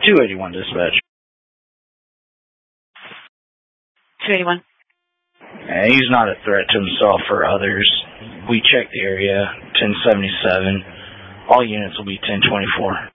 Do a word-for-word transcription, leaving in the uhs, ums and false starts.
two eighty-one dispatch. two eighty-one. Uh, he's not a threat to himself or others. We checked the area, ten seventy-seven. All units will be ten twenty-four.